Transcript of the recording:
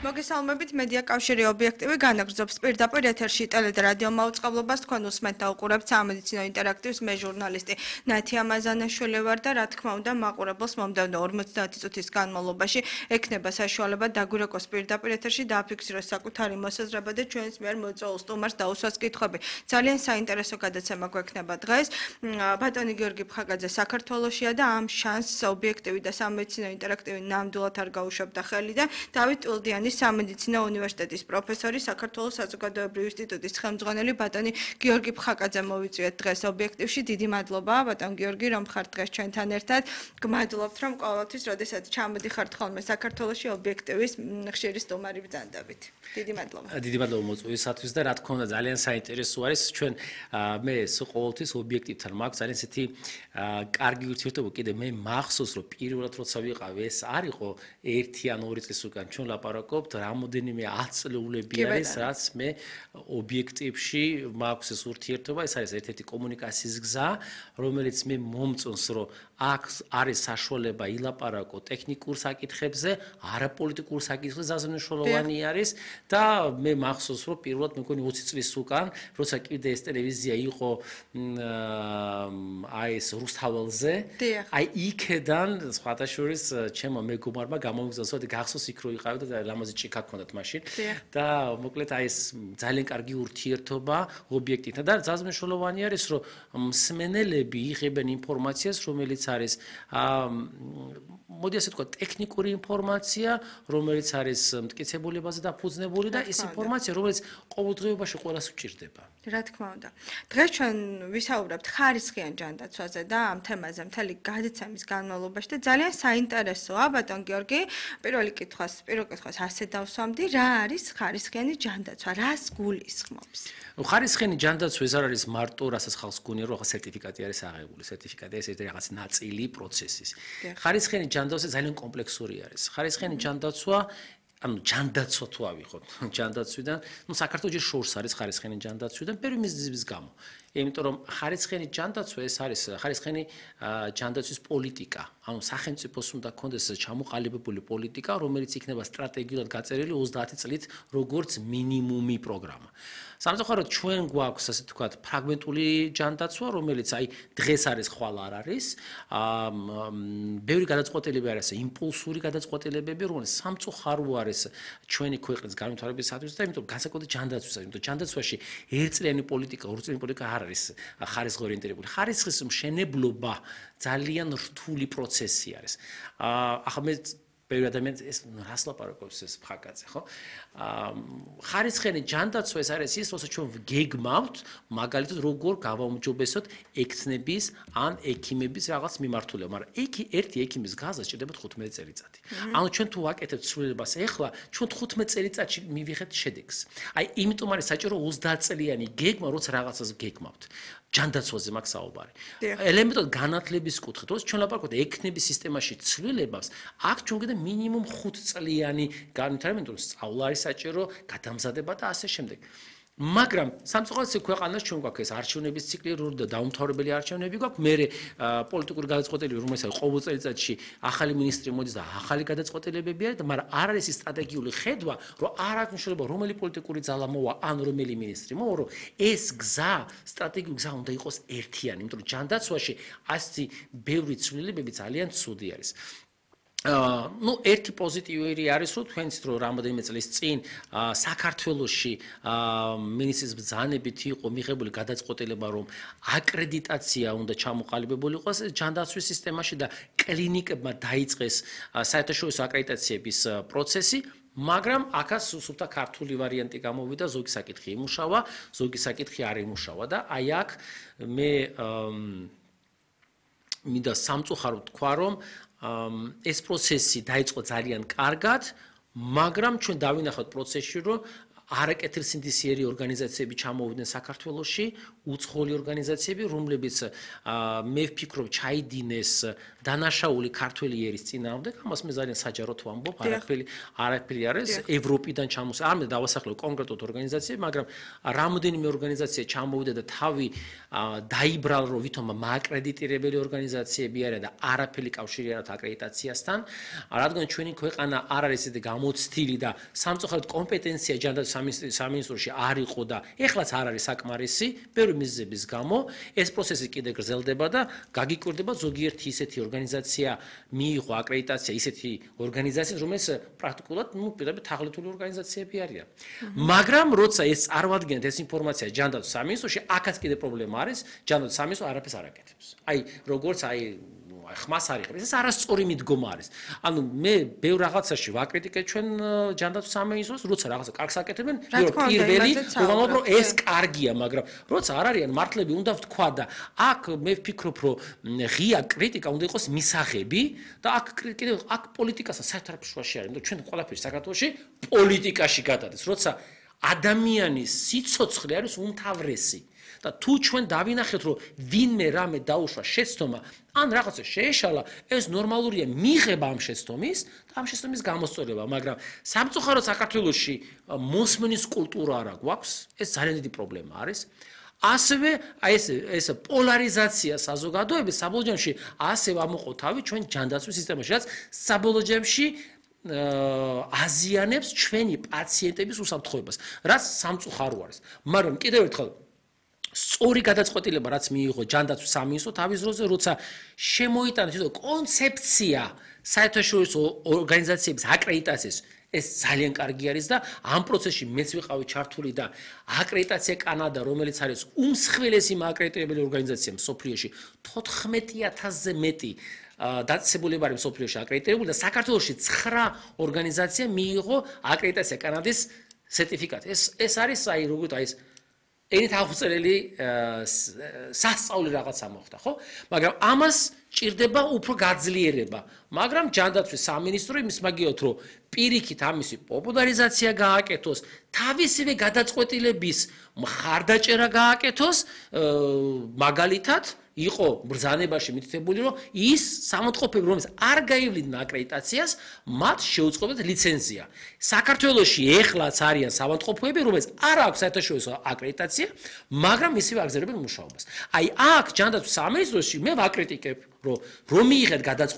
მოგესალმებით მედია კავშირი ობიექტივი განაგრძობს პირდაპირ ეთერში ტელე და რადიო მაუწყებლობას თქვენ უსმენთ და უყურებთ სამედიცინო ინტერაქტივს მე ჟურნალისტი ნათია მაზანაშვილი ვარ და რა თქმა უნდა მაყურებელს მომდევნო 50 წუთის განმავლობაში ექნება საშუალება დაგვირეკოს პირდაპირ ეთერში დააფიქსიროს საკუთარი მოსაზრება და ჩვენს მიერ მოწვეულ სტუმარს დაუსვას კითხვები. ძალიან საინტერესო გადაცემა გვექნება დღეს. ბატონი გიორგი ფხაკაძე საქართველოშია და ამ შანსს ობიექტივი და სამედიცინო ინტერაქტივი ნამდვილად არ გაუშვებდა ხელი და დავით ტულდიანის სამედიცინო უნივერსიტეტის პროფესორი საქართველოს საზოგადოებრივი ინსტიტუტის ხელმძღვანელი ბატონი გიორგი ფხაკაძე მოვიწვიეთ დღეს ობიექტივში. დიდი მადლობა ბატონ გიორგი რომ ხართ დღეს ჩვენთან ერთად. გმადლობთ რომ ყოველთვის როდესაც ჩამოდიხართ ხოლმე საქართველოში ობიექტივის ხშირი სტუმარი ბრძანდებით. დიდი მადლობა. დიდი მადლობა მოწვევისათვის და რა თქმა უნდა ძალიან საინტერესო არის ჩვენ მე ყოველთვის ობიექტივთან მაქვს ძალიან ისეთი კარგი ურთიერთობა კიდე მე მახსოვს რომ პირველად როცა ვიყავი ეს არ იყო 1 ან 2 წლის უკან ჩვენ ლაპარაკობთ რამოდენიმე აწლეულები არის რაც მე ობიექტივში მაქვს ეს ურთიერთობა ეს არის ერთ-ერთი კომუნიკაციის გზა რომელიც მე მომწონს რომ აქ არის საშუალება ილაპარაკო ტექნიკურ საკითხებზე არაპოლიტიკურ საკითხებზე ზაზე მნიშვნელოვანი არის და მე მახსოვს რომ პირველად მე მგონი 20 წლის უკან როცა კიდე ეს ტელევიზია იყო აი ეს რუსთაველზე აი იქედან სხვათა შორის ჩემო მეგობარმა გამომიგზავნა ότι გახსოვს იქ რო იყავი და ლამაზი ჭიქა გქონდათ მაშინ და მოკლედ აი ეს ძალიან კარგი ურთიერთობა ობიექტივთან და ზაზე მნიშვნელოვანი არის რომ მსმენელები იღებენ ინფორმაციას რომელიც არის მოდი ასე ვთქვა ტექნიკური ინფორმაცია რომელიც არის მტკიცებულებაზე დაფუძნებული და ის ინფორმაცია რომელიც ყოველდღიურობაში ყველას უჭირდება რა თქმა უნდა დღეს ჩვენ ვისაუბრებთ ხარისხიან ჯანდაცვაზე და ამ თემაზე მთელი გადაცემის განმავლობაში და ძალიან საინტერესოა ბატონ გიორგი პირველ კითხვას ასე დავსვამდი რა არის ხარისხიანი ჯანდაცვა რას გულისხმობს ხარისხიანი ჯანდაცვა ეს არ არის მარტო რასაც ხალხს გონია რომ სერტიფიკატი არის აღებული სერტიფიკატი ეს რაღაც ნაწილი პროცესის ხარისხიანი ჯანდაცვა ძალიან კომპლექსური არის ხარისხიანი ჯანდაცვა ანუ ჯანდაცვა თუ ავიღოთ ჯანდაცვიდან ნუ საქართველოს შორს არის ხარისხიანი ჯანდაცვიდან პირველი მიზეზის გამო იმიტომ რომ ხარისხიანი ჯანდაცვა ეს არის ხარისხიანი ჯანდაცვის პოლიტიკა ანუ სახელმწიფოს უნდა კონდეს ჩამოყალიბებული პოლიტიკა რომელიც იქნება სტრატეგიულად გაწერილი 30 წლით როგორც მინიმუმი პროგრამა სამწუხაროდ ჩვენ გვაქვს ასე ვთქვათ ფრაგმენტული ჯანდაცვა რომელიც აი დღეს არის ხვალ არ არის ბევრი გადაწყვეტილება არის იმპულსური გადაწყვეტილებები რომელიც სამწუხარო არის ჩვენი ქვეყნის განვითარებისათვის და იმიტომ განსაკუთრებით ჯანდაცვისათვის იმიტომ ჯანდაცვაში ერთწლიანი პოლიტიკა ორწლიანი პოლიტიკა არ არის ხარისხს ორიენტირებული ხარისხის მშენებლობა ძალიან რთული პროცესი არის ახლა მე ბევრი ადამიანი ეს რას ლაპარაკობს ეს ფხაკაძე ხო ხარისხიანი ჯანდაცვა ეს არის ის როცა ჩვენ გეგმავთ მაგალითად როგორ გავაუმჯობესოთ ექცნების ან ექიმების რაღაც მიმართულება მაგრამ ერთი ექიმის გაზა სჭირდება 15 წელიწადი ანუ ჩვენ თუ ვაკეთებთ სრულებას ეხლა ჩვენ 15 წელიწადში მივიღებთ შედეგს აი იმიტომ არის საჭირო 30 წლიანი გეგმა როცა რაღაცას გეგმავთ ჯანდაცვაზე მაქვს საუბარი. ელემენტად განათლების კუთხით, როცა ჩვენ ლაპარაკობთ ექნების სისტემაში ცვლილებას, აქ ჩვენ გვინდა მინიმუმ 5 წლიანი განვითარება, იმიტომ რომ სწავლა არის საჭირო, გადამზადება და ასე შემდეგ. მაგრამ სამწუხაროდ ქვეყანას ჩვენ გვაქვს ეს არჩევნების ციკლი და დაუმთავრებელი არჩევნები გვაქვს მე პოლიტიკური გადაწყვეტილებები რომელსაც ყოველ წელიწადში ახალი მინისტრი მოდის და ახალი გადაწყვეტილებები არის მაგრამ არ არის ის სტრატეგიული ხედვა რომ არ აქვს მნიშვნელობა რომელი პოლიტიკური ძალა მოვა ან რომელი მინისტრი მოვა რომ ეს გზა სტრატეგიული გზა უნდა იყოს ერთიანი იმიტომ რომ ჯანდაცვაში ასეთი ბევრი ცვლილებები ძალიან ცუდი არის ну ერთი პოზიტივი არის რომ თქვენც რომ რამოდენიმე წლის წინ საქართველოში მინისტრის ბრძანებით იყო მიღებული გადაწყვეტილება რომ აკრედიტაცია უნდა ჩამოყალიბებული იყოს ჯანდაცვის სისტემაში და კლინიკებმა დაიწყეს საერთაშორისო აკრედიტაციების პროცესი მაგრამ აქაც სულთა ქართული ვარიანტი გამოვიდა ზოგი საკითხი იმუშავა ზოგი საკითხი არ იმუშავა და აი აქ მე მინდა სამწუხაროდ თქვა რომ ეს პროცესი დაიწყო ძალიან კარგად, მაგრამ ჩვენ დავინახავთ პროცესში, რომ არაკეთილსინდისიერი ორგანიზაციები ჩამოვიდნენ საქართველოში, უცხოელი ორგანიზაციები, რომლებიც მე ვფიქრობ ჩაიდინეს დანაშაული ქართველი ერის წინააღმდეგ, ამას მე ძალიან საჯაროდ ვამბობ, არაფერი არის ევროპიდან ჩამოსული. არ მინდა დავასახელო კონკრეტულად ორგანიზაციები, მაგრამ რამოდენიმე ორგანიზაცია ჩამოვიდა და თავი დაიბრალა, რომ ვითომ მააკრედიტირებელი ორგანიზაციები არიან და არაფერი კავშირი არ აქვს აკრედიტაციასთან, რადგან ჩვენი ქვეყანა არ არის ისეთი გამოცდილი და სამწუხაროდ კომპეტენცია ჯანდაცვის სამინისტროში არ იყო და ეხლაც არ არის საკმარისი, ბევრი მიზეზების გამო ეს პროცესი კიდევ გრძელდება და გაგიკვირდება ზოგიერთი ისეთი ორგანიზაცია მიიღო აკრედიტაცია ისეთი ორგანიზაციას, რომელიც პრაქტიკულად პირდაპირ თაღლითური ორგანიზაციები არიან. მაგრამ როცა ეს წარმოადგენთ ეს ინფორმაცია ჯანდაცვის სამინისტროში, აქაც კიდევ პრობლემა არის, ჯანდაცვის სამინისტრო არაფერს არ აკეთებს. როგორც ხმას არ იღებს. ეს არასწორი მიდგომა არის. ანუ მე ბევრ რაღაცაში ვაკრიტიკებ ჩვენ ჯანდაცვის სამინისტროს, როცა რაღაცა კარგს აკეთებენ, პირველი ვამბობ, რომ ეს კარგია, მაგრამ როცა არ არიან მართლები, უნდა ვთქვა და აქ მე ვფიქრობ, რომ ღია კრიტიკა უნდა იყოს მისაღები და აქ პოლიტიკასა საერთოდ არ შუაში არის, იმიტომ ჩვენ ყველაფერი საქართველოში პოლიტიკაში გადადის, როცა ადამიანის სიცოცხლე არის უმთავრესი. და თუ ჩვენ დავინახეთ, რომ ვინმე რამე დაუშვა შეცდომა, ან რაღაცა შეეშალა, ეს ნორმალურია მიღება ამ შეცდომის და ამ შეცდომის გამოსწორება, მაგრამ სამწუხაროდ საქართველოში მოსმენის კულტურა არ გვაქვს, ეს ძალიან დიდი პრობლემა არის. ასევე ეს პოლარიზაცია საზოგადოების საბოლოო ჯამში ასე ამოყო თავი ჩვენ ჯანდაცვის სისტემაში, რაც საბოლოო ჯამში აზიანებს ჩვენი პაციენტების უსაფრთხოებას, რაც სამწუხარო არის. მაგრამ კიდევ ერთხელ სწორი გადაწყვეტილება რაც მიიღო ჯანდაცვის სამინისტრო თავის დროზე, როცა შემოიტანა თვითონ კონცეფცია საერთაშორისო ორგანიზაციების აკრედიტაციის, ეს ძალიან კარგი არის და ამ პროცესში მეც ვიყავი ჩართული და აკრედიტაცია კანადა, რომელიც არის უმსხვილესი აკრედიტირებელი ორგანიზაცია მსოფლიოში, 14000-ზე მეტი დაწესებულება არის მსოფლიოში აკრედიტირებული და საქართველოში 9 ორგანიზაცია მიიღო აკრედიტაცია კანადის სერტიფიკატი. ეს არის როგორც ეს ენით აღწერილი სასწაული რაღაცა მოხდა, ხო? მაგრამ ამას ჭირდება უფრო გაძლიერება. მაგრამ ჯანდაცვის სამინისტრო იმის მაგიოთ, რომ პირიქით ამისი პოპულარიზაცია გააკეთოს, თავისივე გადაწყვეტილების მხარდაჭერა გააკეთოს, მაგალითად იყო ბრძანებაში მითითებული, რომ ის სამოთყოფები, რომელიც არ გაივლიდნენ აკრედიტაციას, მათ შეუწყობათ ლიცენზია. საქართველოში ეხლაც არიან სამოთყოფები, რომელიც არ აქვს საერთაშორისო აკრედიტაცია, მაგრამ ისევე აგრძელებენ მუშაობას. აქ ჯანდაცვის სამინისტროში მე ვაკრიტიკებ, რომ მიიღეთ გადაწყვეტილება